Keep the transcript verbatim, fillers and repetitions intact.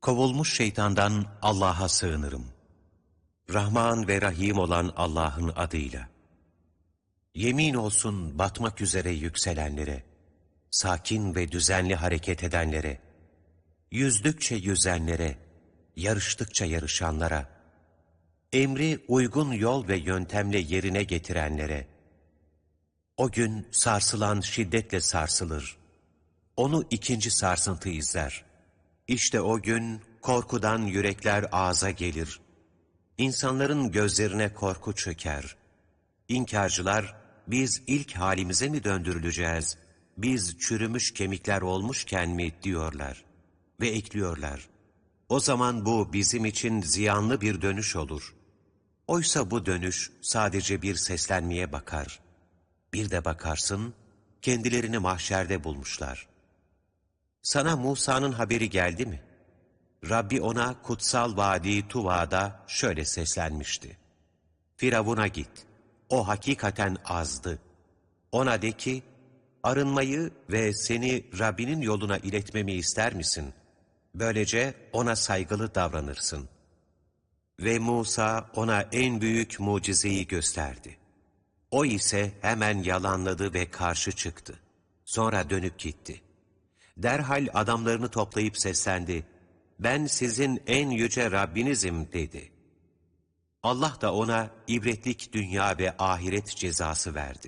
Kovulmuş şeytandan Allah'a sığınırım. Rahman ve Rahim olan Allah'ın adıyla. Yemin olsun batmak üzere yükselenlere, sakin ve düzenli hareket edenlere, yüzdükçe yüzenlere, yarıştıkça yarışanlara, emri uygun yol ve yöntemle yerine getirenlere. O gün sarsılan şiddetle sarsılır. Onu ikinci sarsıntı izler. İşte o gün korkudan yürekler ağza gelir. İnsanların gözlerine korku çöker. İnkarcılar, biz ilk halimize mi döndürüleceğiz, biz çürümüş kemikler olmuşken mi diyorlar. Ve ekliyorlar, o zaman bu bizim için ziyanlı bir dönüş olur. Oysa bu dönüş sadece bir seslenmeye bakar. Bir de bakarsın, kendilerini mahşerde bulmuşlar. Sana Musa'nın haberi geldi mi? Rabbi ona kutsal vadi Tuva'da şöyle seslenmişti. Firavun'a git, o hakikaten azdı. Ona de ki, arınmayı ve seni Rabbinin yoluna iletmemi ister misin? Böylece ona saygılı davranırsın. Ve Musa ona en büyük mucizeyi gösterdi. O ise hemen yalanladı ve karşı çıktı. Sonra dönüp gitti. Derhal adamlarını toplayıp seslendi. Ben sizin en yüce Rabbinizim dedi. Allah da ona ibretlik dünya ve ahiret cezası verdi.